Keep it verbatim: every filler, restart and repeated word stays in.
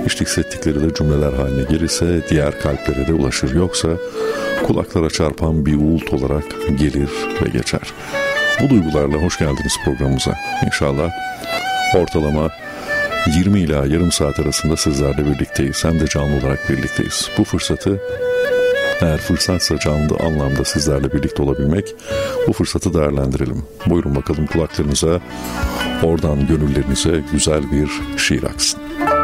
İşte hissettikleri de cümleler haline gelirse diğer kalplere de ulaşır. Yoksa kulaklara çarpan bir uğult olarak gelir ve geçer. Bu duygularla hoş geldiniz programımıza. İnşallah ortalama yirmi ila yarım saat arasında sizlerle birlikteyiz. Hem de canlı olarak birlikteyiz. Bu fırsatı, eğer fırsatsa canlı anlamda sizlerle birlikte olabilmek, bu fırsatı değerlendirelim. Buyurun bakalım kulaklarınıza, oradan gönüllerinize güzel bir şiir aksın.